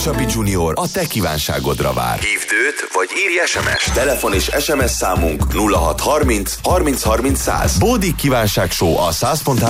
Csabi Junior a te kívánságodra vár. Hívd őt, vagy írj SMS-t. Telefon és SMS számunk 0630 30 30 100. Bódik kívánság show a 100.3